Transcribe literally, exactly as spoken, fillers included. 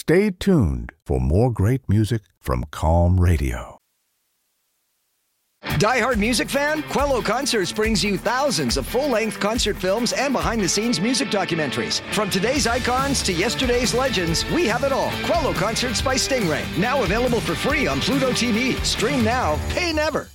Stay tuned for more great music from Calm Radio. Die Hard music fan? Quello Concerts brings you thousands of full-length concert films and behind-the-scenes music documentaries. From today's icons to yesterday's legends, we have it all. Quello Concerts by Stingray. Now available for free on Pluto T V. Stream now, pay never.